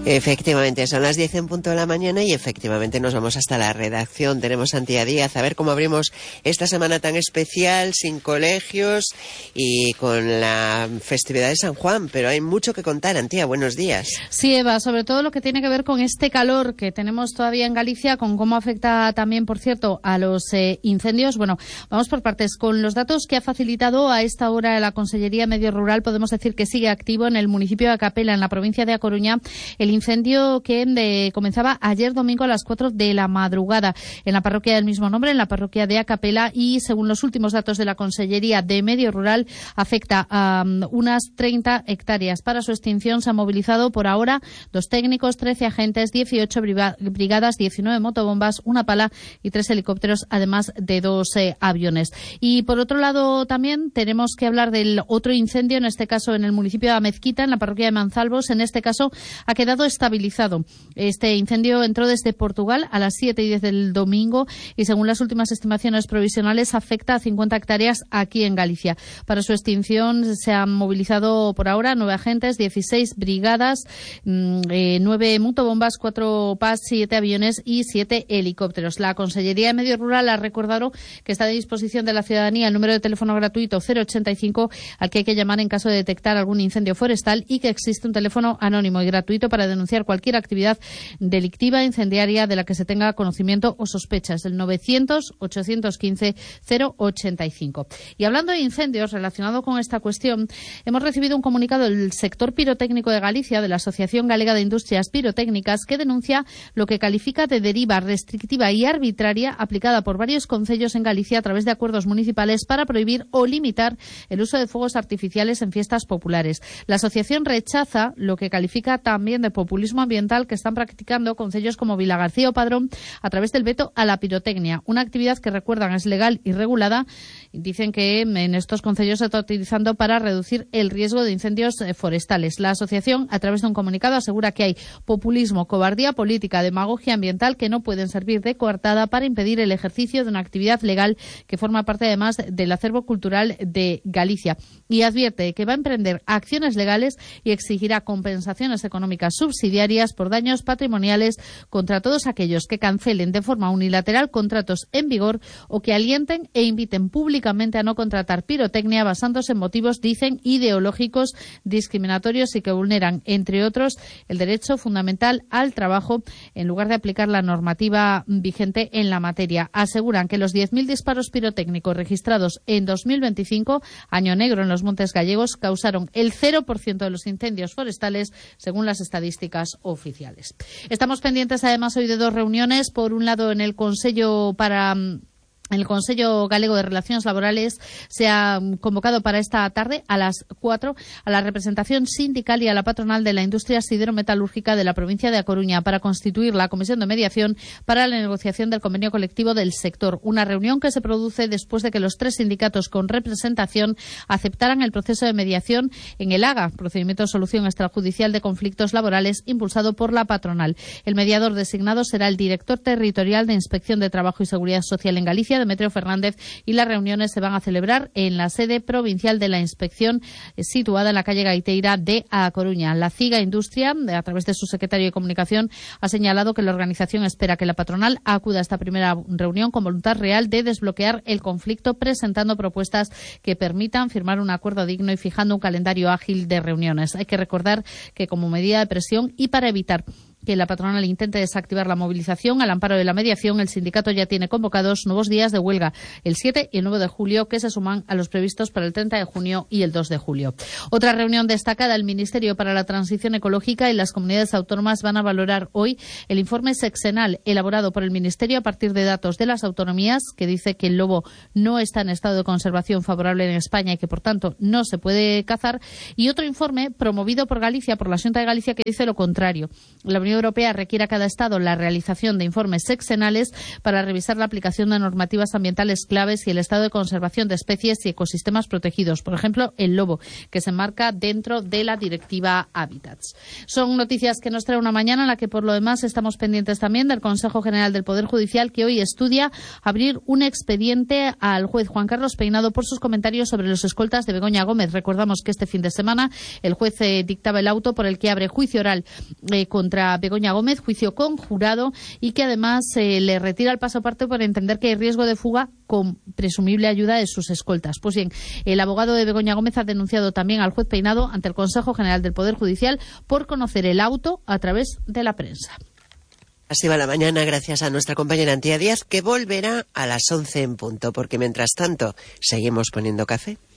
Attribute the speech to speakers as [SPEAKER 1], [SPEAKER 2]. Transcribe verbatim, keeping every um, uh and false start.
[SPEAKER 1] Efectivamente, son las diez en punto de la mañana y efectivamente nos vamos hasta la redacción. Tenemos a Antía Díaz, a ver cómo abrimos esta semana tan especial, sin colegios y con la festividad de San Juan, pero hay mucho que contar. Antía, buenos días.
[SPEAKER 2] Sí, Eva, sobre todo lo que tiene que ver con este calor que tenemos todavía en Galicia, con cómo afecta también, por cierto, a los eh, incendios. Bueno, vamos por partes. Con los datos que ha facilitado a esta hora la Consellería de Medio Rural, podemos decir que sigue activo en el municipio de Acapela, en la provincia de A Coruña, el incendio que de, comenzaba ayer domingo a las cuatro de la madrugada en la parroquia del mismo nombre, en la parroquia de Acapela, y según los últimos datos de la Consellería de Medio Rural afecta a um, unas treinta hectáreas. Para su extinción se han movilizado por ahora dos técnicos, trece agentes, dieciocho brigadas, diecinueve motobombas, una pala y tres helicópteros, además de dos eh, aviones. Y por otro lado también tenemos que hablar del otro incendio, en este caso en el municipio de Amezquita, en la parroquia de Manzalbos. En este caso ha quedado estabilizado. Este incendio entró desde Portugal a las siete y diez del domingo y, según las últimas estimaciones provisionales, afecta a cincuenta hectáreas aquí en Galicia. Para su extinción se han movilizado por ahora nueve agentes, dieciséis brigadas, eh, nueve motobombas, cuatro P A S, siete aviones y siete helicópteros. La Consellería de Medio Rural ha recordado que está a disposición de la ciudadanía el número de teléfono gratuito cero ochenta y cinco al que hay que llamar en caso de detectar algún incendio forestal, y que existe un teléfono anónimo y gratuito para denunciar cualquier actividad delictiva incendiaria de la que se tenga conocimiento o sospechas, el novecientos, ochocientos quince, cero ochenta y cinco. Y hablando de incendios, relacionado con esta cuestión, hemos recibido un comunicado del sector pirotécnico de Galicia, de la Asociación Galega de Industrias Pirotécnicas, que denuncia lo que califica de deriva restrictiva y arbitraria aplicada por varios concellos en Galicia a través de acuerdos municipales para prohibir o limitar el uso de fuegos artificiales en fiestas populares. La asociación rechaza lo que califica también de populismo ambiental que están practicando concellos como Vilagarcía o Padrón a través del veto a la pirotecnia, una actividad que, recuerdan, es legal y regulada. Dicen que en estos concellos se está utilizando para reducir el riesgo de incendios forestales. La asociación, a través de un comunicado, asegura que hay populismo, cobardía política, demagogia ambiental que no pueden servir de coartada para impedir el ejercicio de una actividad legal que forma parte, además, del acervo cultural de Galicia. Y advierte que va a emprender acciones legales y exigirá compensaciones económicas subsidiarias por daños patrimoniales contra todos aquellos que cancelen de forma unilateral contratos en vigor o que alienten e inviten públicamente a no contratar pirotecnia basándose en motivos, dicen, ideológicos, discriminatorios y que vulneran, entre otros, el derecho fundamental al trabajo, en lugar de aplicar la normativa vigente en la materia. Aseguran que los diez mil disparos pirotécnicos registrados en dos mil veinticinco, año negro en los Montes Gallegos, causaron el cero por ciento de los incendios forestales, según las estadísticas oficiales. Estamos pendientes, además, hoy de dos reuniones. Por un lado, en el Consello para... El Consello Galego de Relaciones Laborales se ha convocado para esta tarde a las cuatro a la representación sindical y a la patronal de la industria siderometalúrgica de la provincia de A Coruña para constituir la comisión de mediación para la negociación del convenio colectivo del sector. Una reunión que se produce después de que los tres sindicatos con representación aceptaran el proceso de mediación en el AGA, procedimiento de solución extrajudicial de conflictos laborales, impulsado por la patronal. El mediador designado será el director territorial de Inspección de Trabajo y Seguridad Social en Galicia, Demetrio Fernández, y las reuniones se van a celebrar en la sede provincial de la inspección, eh, situada en la calle Gaiteira de A Coruña. La CIGA Industria, a través de su secretario de Comunicación, ha señalado que la organización espera que la patronal acuda a esta primera reunión con voluntad real de desbloquear el conflicto, presentando propuestas que permitan firmar un acuerdo digno y fijando un calendario ágil de reuniones. Hay que recordar que, como medida de presión y para evitar que la patronal intente desactivar la movilización al amparo de la mediación, el sindicato ya tiene convocados nuevos días de huelga, el siete y el nueve de julio, que se suman a los previstos para el treinta de junio y el dos de julio. Otra reunión destacada: el Ministerio para la Transición Ecológica y las comunidades autónomas van a valorar hoy el informe sexenal elaborado por el Ministerio a partir de datos de las autonomías, que dice que el lobo no está en estado de conservación favorable en España y que, por tanto, no se puede cazar, y otro informe promovido por Galicia, por la Xunta de Galicia, que dice lo contrario. La Unión Unión Europea requiere a cada Estado la realización de informes sexenales para revisar la aplicación de normativas ambientales claves y el estado de conservación de especies y ecosistemas protegidos. Por ejemplo, el lobo, que se enmarca dentro de la Directiva Hábitats. Son noticias que nos trae una mañana en la que, por lo demás, estamos pendientes también del Consejo General del Poder Judicial, que hoy estudia abrir un expediente al juez Juan Carlos Peinado por sus comentarios sobre los escoltas de Begoña Gómez. Recordamos que este fin de semana el juez eh, dictaba el auto por el que abre juicio oral eh, contra Begoña Gómez, juicio conjurado, y que además eh, le retira el pasaporte por entender que hay riesgo de fuga con presumible ayuda de sus escoltas. Pues bien, el abogado de Begoña Gómez ha denunciado también al juez Peinado ante el Consejo General del Poder Judicial por conocer el auto a través de la prensa.
[SPEAKER 1] Así va la mañana, gracias a nuestra compañera Antía Díaz, que volverá a las once en punto, porque mientras tanto seguimos poniendo café.